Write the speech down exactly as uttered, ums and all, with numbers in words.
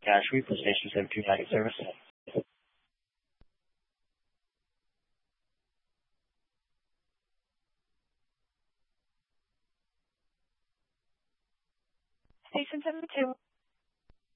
Cash repo station seven two nine service. Station seven two.